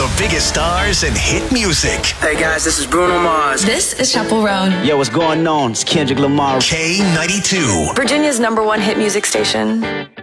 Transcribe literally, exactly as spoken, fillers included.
the biggest stars and hit music. Hey guys, this is Bruno Mars. This is Chappell Roan. Yo, what's going on? It's Kendrick Lamar. K ninety-two. Virginia's number one hit music station.